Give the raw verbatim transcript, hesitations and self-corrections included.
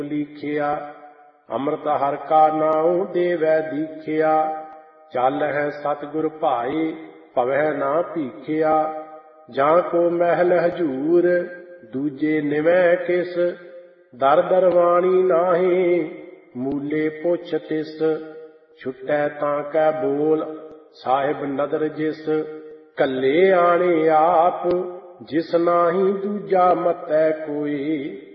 लिखिया अमृत हर का नाम देवै दीखिया। चल है सतगुर भाई भवै ना भीखिया। जां को महल हजूर दूजे निवै किस। दर दरवाणी नाहीं मूले पुछ तिस। छुटै तां कै बोल साहिब नदर जिस। कल्ले आने आप जिस नाही दूजा मतै कोई।